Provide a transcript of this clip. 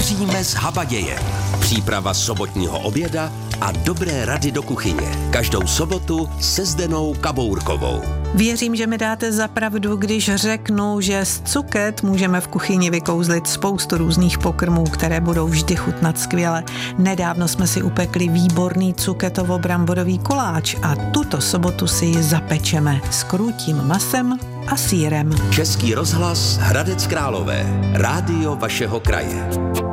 Vaříme z habaděje. Příprava sobotního oběda a dobré rady do kuchyně. Každou sobotu se Zdenou Kabourkovou. Věřím, že mi dáte za pravdu, když řeknu, že z cuket můžeme v kuchyni vykouzlit spoustu různých pokrmů, které budou vždy chutnat skvěle. Nedávno jsme si upekli výborný cuketovo-bramborový koláč a tuto sobotu si ji zapečeme s krůtím masem a sýrem. Český rozhlas Hradec Králové. Rádio vašeho kraje.